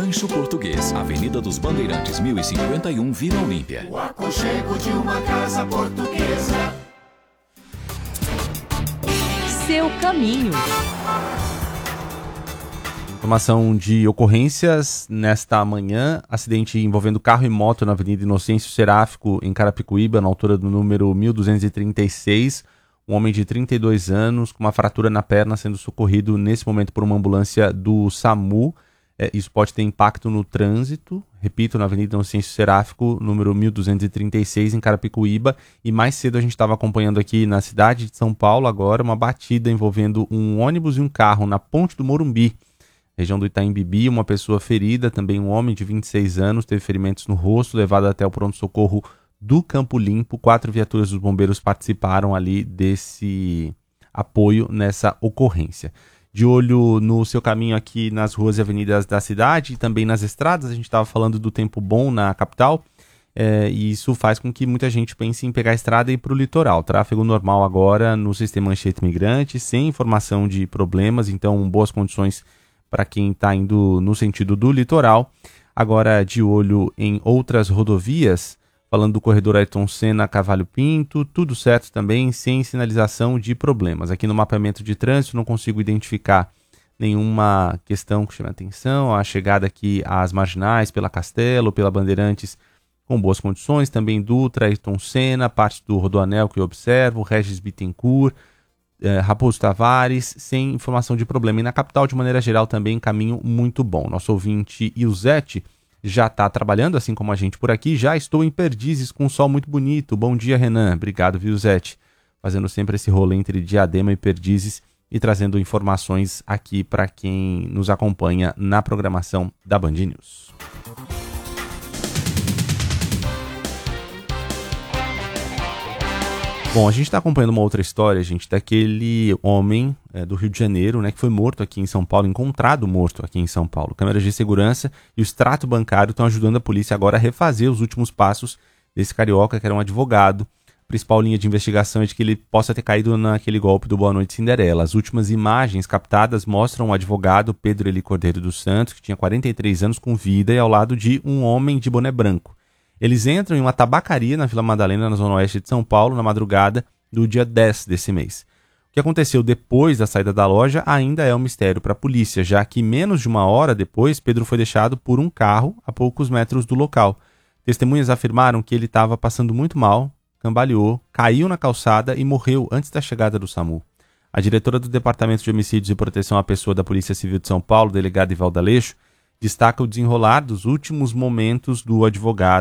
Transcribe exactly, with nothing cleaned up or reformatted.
Rancho Português, Avenida dos Bandeirantes, mil e cinquenta e um, Vila Olímpia. O aconchego de uma casa portuguesa. Seu caminho. Informação de ocorrências nesta manhã, acidente envolvendo carro e moto na Avenida Inocêncio Seráfico, em Carapicuíba, na altura do número mil duzentos e trinta e seis. Um homem de trinta e dois anos com uma fratura na perna sendo socorrido nesse momento por uma ambulância do SAMU. É, isso pode ter impacto no trânsito, repito, na Avenida Inocêncio Seráfico, número mil duzentos e trinta e seis, em Carapicuíba. E mais cedo a gente estava acompanhando aqui na cidade de São Paulo, agora, uma batida envolvendo um ônibus e um carro na Ponte do Morumbi, região do Itaim Bibi. Uma pessoa ferida, também um homem de vinte e seis anos, teve ferimentos no rosto, levado até o pronto-socorro do Campo Limpo. Quatro viaturas dos bombeiros participaram ali desse apoio nessa ocorrência. De olho no seu caminho aqui nas ruas e avenidas da cidade e também nas estradas. A gente estava falando do tempo bom na capital, é, e isso faz com que muita gente pense em pegar a estrada e ir para o litoral. Tráfego normal agora no sistema Anchieta Imigrante, sem informação de problemas, então boas condições para quem está indo no sentido do litoral. Agora de olho em outras rodovias, falando do corredor Ayrton Senna, Cavalho Pinto, tudo certo também, sem sinalização de problemas. Aqui no mapeamento de trânsito não consigo identificar nenhuma questão que chame a atenção. A chegada aqui às marginais, pela Castelo, pela Bandeirantes, com boas condições. Também Dutra, Ayrton Senna, parte do Rodoanel que eu observo, Regis Bittencourt, eh, Raposo Tavares, sem informação de problema. E na capital, de maneira geral, também caminho muito bom. Nosso ouvinte Ilzete já está trabalhando, assim como a gente por aqui. Já estou em Perdizes com um sol muito bonito. Bom dia, Renan. Obrigado, viu, Zete? Fazendo sempre esse rolê entre Diadema e Perdizes e trazendo informações aqui para quem nos acompanha na programação da Band News. Bom, a gente está acompanhando uma outra história, gente, daquele homem é, do Rio de Janeiro, né, que foi morto aqui em São Paulo, encontrado morto aqui em São Paulo. Câmeras de segurança e o extrato bancário estão ajudando a polícia agora a refazer os últimos passos desse carioca, que era um advogado. A principal linha de investigação é de que ele possa ter caído naquele golpe do Boa Noite Cinderela. As últimas imagens captadas mostram o advogado Pedro Eli Cordeiro dos Santos, que tinha quarenta e três anos, com vida, e ao lado de um homem de boné branco. Eles entram em uma tabacaria na Vila Madalena, na zona oeste de São Paulo, na madrugada do dia dez desse mês. O que aconteceu depois da saída da loja ainda é um mistério para a polícia, já que menos de uma hora depois, Pedro foi deixado por um carro a poucos metros do local. Testemunhas afirmaram que ele estava passando muito mal, cambaleou, caiu na calçada e morreu antes da chegada do SAMU. A diretora do Departamento de Homicídios e Proteção à Pessoa da Polícia Civil de São Paulo, delegada Ivalda Leixo, destaca o desenrolar dos últimos momentos do advogado